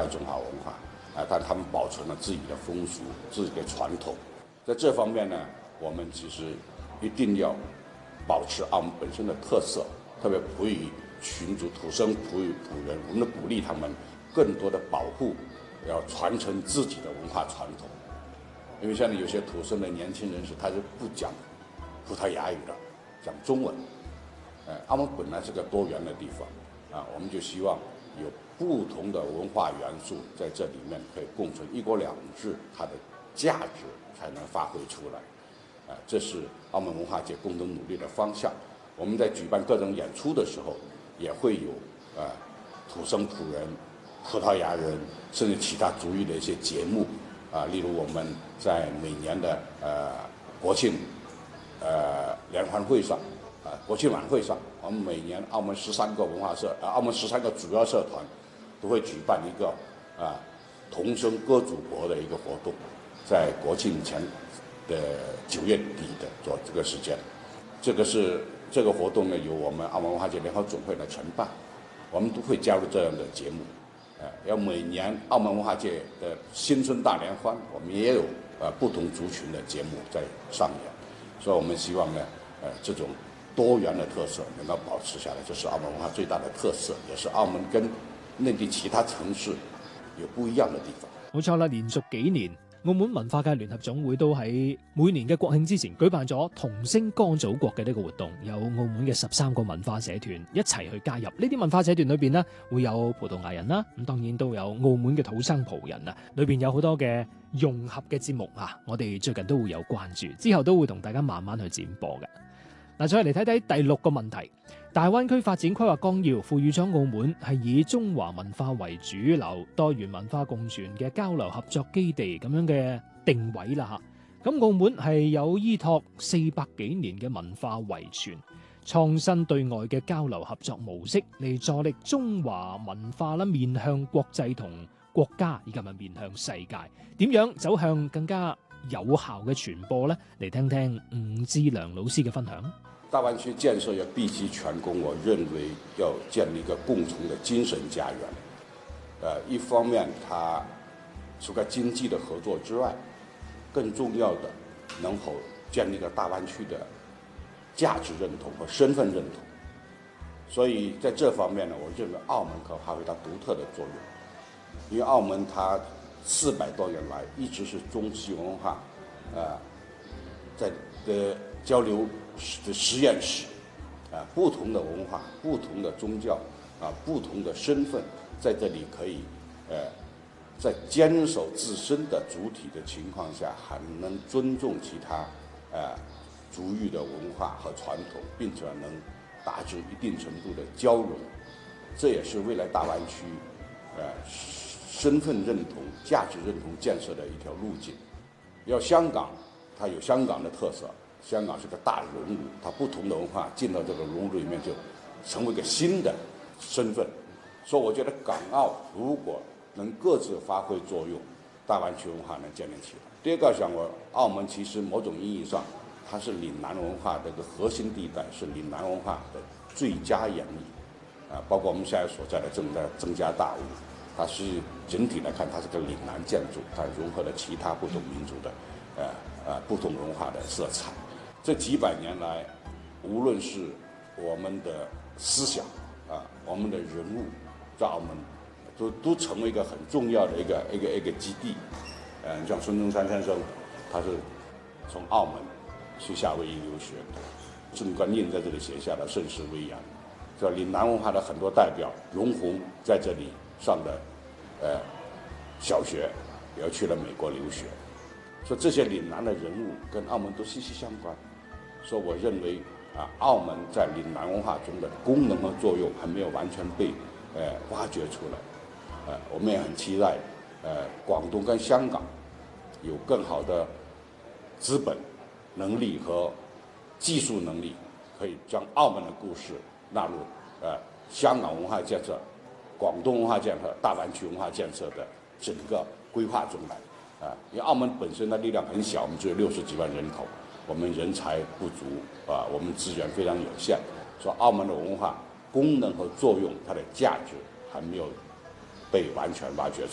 代中华文化但他们保存了自己的风俗、自己的传统。在这方面呢，我们其实一定要保持澳门本身的特色，特别普语群族、土生普语普人，我们鼓励他们更多的保护，要传承自己的文化传统。因为现在有些土生的年轻人士，他是不讲葡萄牙语的，讲中文。澳门本来是个多元的地方我们就希望有不同的文化元素在这里面可以共存，一国两制它的价值才能发挥出来。这是澳门文化界共同努力的方向。我们在举办各种演出的时候，也会有土生葡人、葡萄牙人，甚至其他族裔的一些节目例如我们在每年的国庆联欢会上国庆晚会上，我们每年澳门13个文化社澳门13个主要社团都会举办一个童声歌祖国的一个活动，在国庆前的9月底的做这个时间。这个活动呢，由我们澳门文化界联合总会来承办，我们都会加入这样的节目。要每年澳门文化界的新春大联欢，我们也有不同族群的节目在上演，所以我们希望呢，这种多元的特色能够保持下来，这是澳门文化最大的特色，也是澳门跟內地其他城市有不一樣嘅地方。 冇錯啦，連續幾年澳門文化界聯合總會都喺每年嘅國慶之前舉辦咗童聲歌祖國嘅呢個活動，有澳門嘅13個文化社團一齊去加入。呢啲文化社團裏邊呢，會有葡萄牙人啦，咁當然都有澳門嘅土生葡人啊，裏邊有好多嘅融合嘅節目我哋最近都會有關注，之後都會同大家慢慢去展播嘅。嗱，再嚟睇睇第6個問題。大灣區發展規劃綱要賦予咗澳門係以中華文化為主流、多元文化共存嘅交流合作基地咁樣嘅定位啦嚇。咁澳門係有依託400幾年嘅文化遺傳，創新對外嘅交流合作模式嚟助力中華文化啦，面向國際同國家，以及係面向世界，點樣走向更加有效嘅傳播呢？嚟聽聽吳志良老師嘅分享。 大灣區建設要畢其全功，我認為要建立一個共同的精神家園。一方面，它除了經濟的合作之外，更重要的能否建立一個大灣區的價值認同和身份認同。所以在這方面呢，我認為澳門可發揮它獨特的作用，因為澳門它400多年來一直是中西文化在的交流的實驗室不同的文化、不同的宗教不同的身份在這裡可以在堅守自身的主體的情況下，還能尊重其他族裔的文化和傳統，並且能達至一定程度的交融。這也是未來大灣區身份認同、價值認同建設的一條路徑。要香港，它有香港的特色，香港是個大熔爐，它不同的文化進到這個熔爐裡面就成為一個新的身份。所以我覺得港澳如果能各自發揮作用，大灣區文化能建立起來。第二個想我，澳門其實某種意義上，它是嶺南文化的一個核心地帶，是嶺南文化的最佳演繹。包括我們現在所在的曾家大屋，它是整體來看，它是個嶺南建築，它融合了其他不同民族的不同文化的色彩。這幾百年來，無論是我們的思想我們的人物，在澳門都成為一個很重要的一個基地。你像孫中山先生，他是從澳門去夏威夷留學，鄭觀念在這裡寫下了盛世巍揚。這嶺南文化的很多代表，容閎在這裡上的小學，也要去了美國留學。所以這些嶺南的人物跟澳門都息息相關。所以我認為澳門在嶺南文化中的功能和作用還沒有完全被挖掘出來。我們也很期待廣東跟香港有更好的資本能力和技術能力，可以將澳門的故事納入香港文化建設、廣東文化建設、大灣區文化建設的整個規劃中來。因為澳門本身的力量很小，我們只有60幾萬人口，我們人才不足我們資源非常有限，所以澳門的文化功能和作用，它的價值還沒有被完全挖掘出來。